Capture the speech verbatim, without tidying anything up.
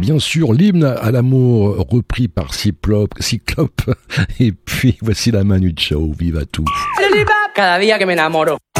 bien sûr l'hymne à l'amour repris par Cyclope, Cyclope. Et puis voici la Manu Chao, viva tout. Cada día que me enamoro.